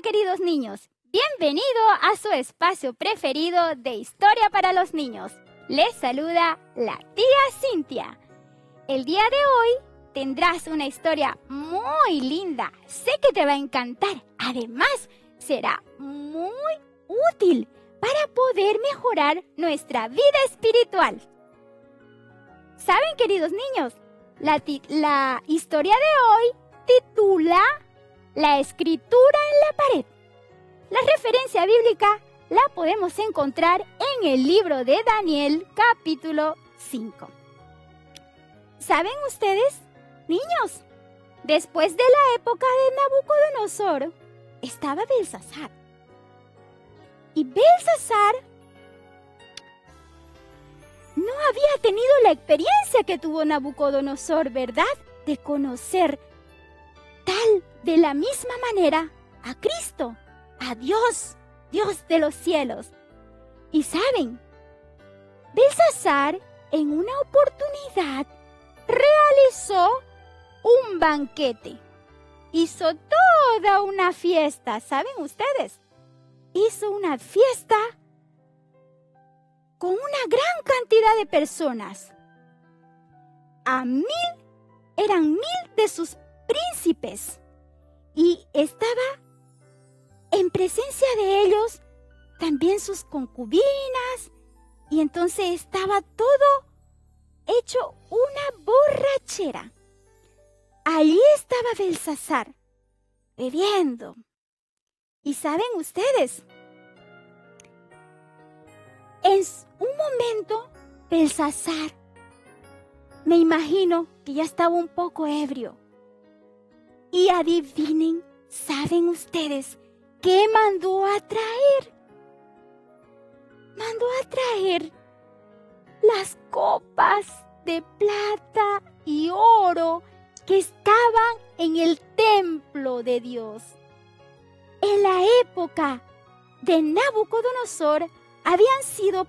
queridos niños, bienvenido a su espacio preferido de Historia para los Niños. Les saluda la tía Cintia. El día de hoy tendrás una historia muy linda. Sé que te va a encantar. Además, será muy útil para poder mejorar nuestra vida espiritual. ¿Saben, queridos niños? La historia de hoy titula La escritura en la pared. La referencia bíblica la podemos encontrar en el libro de Daniel, capítulo 5. ¿Saben ustedes, niños? Después de la época de Nabucodonosor, estaba Belsasar. Y Belsasar no había tenido la experiencia que tuvo Nabucodonosor, ¿verdad? De conocer de la misma manera a Cristo, a Dios, Dios de los cielos. Y saben, Belsasar en una oportunidad realizó un banquete. Hizo toda una fiesta, ¿saben ustedes? Hizo una fiesta con una gran cantidad de personas. Eran 1000 de sus príncipes. Y estaba en presencia de ellos también sus concubinas. Y entonces estaba todo hecho una borrachera. Allí estaba Belsasar, bebiendo. Y saben ustedes, en un momento Belsasar, me imagino que ya estaba un poco ebrio. Y adivinen, ¿saben ustedes qué mandó a traer? Mandó a traer las copas de plata y oro que estaban en el templo de Dios. En la época de Nabucodonosor habían sido